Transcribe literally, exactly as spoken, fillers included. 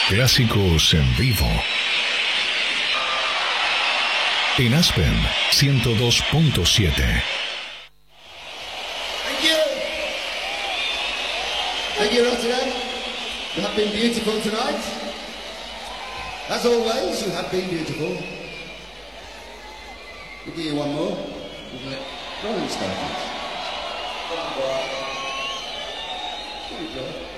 Clásicos en vivo. En Aspen ciento dos punto siete. Thank you. Thank you, Rotterdam. You have been beautiful tonight. As always, you have been beautiful. We'll give you one more. We'll let Rolling Stones. Here we go.